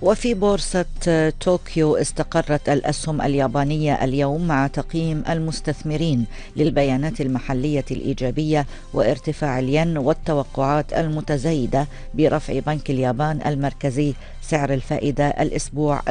وفي بورصة طوكيو استقرت الأسهم اليابانية اليوم مع تقييم المستثمرين للبيانات المحلية الإيجابية وارتفاع الين والتوقعات المتزايدة برفع بنك اليابان المركزي سعر الفائدة الأسبوع